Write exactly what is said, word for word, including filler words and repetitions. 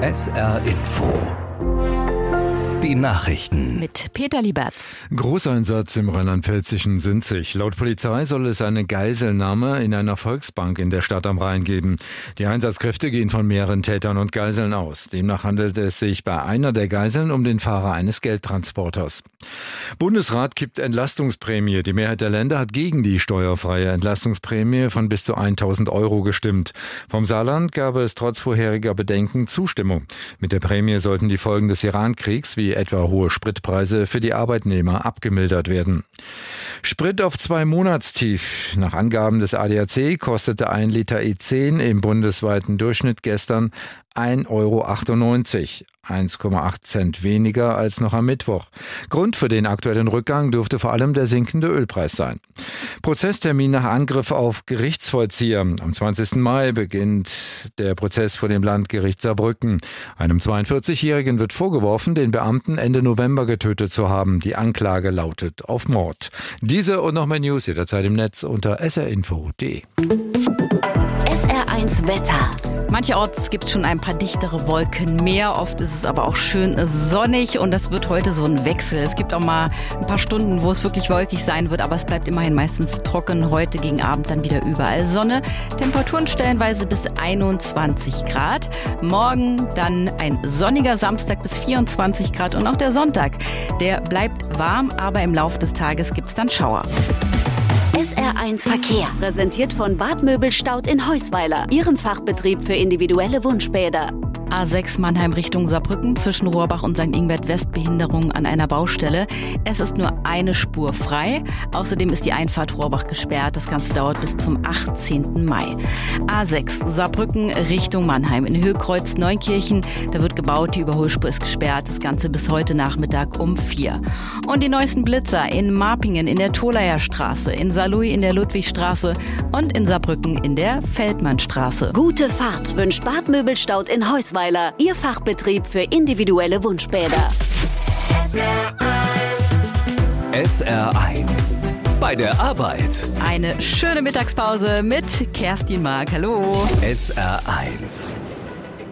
S R Info. Die Nachrichten mit Peter Liebertz. Großeinsatz im rheinland-pfälzischen Sinzig. Laut Polizei soll es eine Geiselnahme in einer Volksbank in der Stadt am Rhein geben. Die Einsatzkräfte gehen von mehreren Tätern und Geiseln aus. Demnach handelt es sich bei einer der Geiseln um den Fahrer eines Geldtransporters. Bundesrat kippt Entlastungsprämie. Die Mehrheit der Länder hat gegen die steuerfreie Entlastungsprämie von bis zu tausend Euro gestimmt. Vom Saarland gab es trotz vorheriger Bedenken Zustimmung. Mit der Prämie sollten die Folgen des Iran-Kriegs wie etwa hohe Spritpreise für die Arbeitnehmer abgemildert werden. Sprit auf zwei Monatstief. Nach Angaben des A D A C kostete ein Liter E zehn im bundesweiten Durchschnitt gestern ein Euro achtundneunzig, eins Komma acht Cent weniger als noch am Mittwoch. Grund für den aktuellen Rückgang dürfte vor allem der sinkende Ölpreis sein. Prozesstermin nach Angriff auf Gerichtsvollzieher. Am zwanzigsten Mai beginnt der Prozess vor dem Landgericht Saarbrücken. Einem zweiundvierzigjährigen wird vorgeworfen, den Beamten Ende November getötet zu haben. Die Anklage lautet auf Mord. Diese und noch mehr News jederzeit im Netz unter s r info punkt d e. S R eins Wetter. Mancherorts gibt es schon ein paar dichtere Wolken mehr. Oft ist es aber auch schön sonnig und das wird heute so ein Wechsel. Es gibt auch mal ein paar Stunden, wo es wirklich wolkig sein wird, aber es bleibt immerhin meistens trocken. Heute gegen Abend dann wieder überall Sonne. Temperaturen stellenweise bis einundzwanzig Grad. Morgen dann ein sonniger Samstag bis vierundzwanzig Grad und auch der Sonntag. Der bleibt warm, aber im Laufe des Tages gibt es dann Schauer. S R eins Verkehr, präsentiert von Bad Möbelstaud in Heusweiler, Ihrem Fachbetrieb für individuelle Wunschbäder. A sechs Mannheim Richtung Saarbrücken, zwischen Rohrbach und Sankt Ingbert West Behinderung an einer Baustelle. Es ist nur eine Spur frei. Außerdem ist die Einfahrt Rohrbach gesperrt. Das Ganze dauert bis zum achtzehnten Mai. A sechs Saarbrücken Richtung Mannheim in Höhkreuz Neunkirchen. Da wird gebaut, die Überholspur ist gesperrt. Das Ganze bis heute Nachmittag um vier. Und die neuesten Blitzer in Marpingen in der Tholaer Straße, in Saarlouis in der Ludwigstraße und in Saarbrücken in der Feldmannstraße. Gute Fahrt wünscht Bad Möbelstaud in Heusweiler. Ihr Fachbetrieb für individuelle Wunschbäder. S R eins. S R eins. Bei der Arbeit. Eine schöne Mittagspause mit Kerstin Mark. Hallo. S R eins.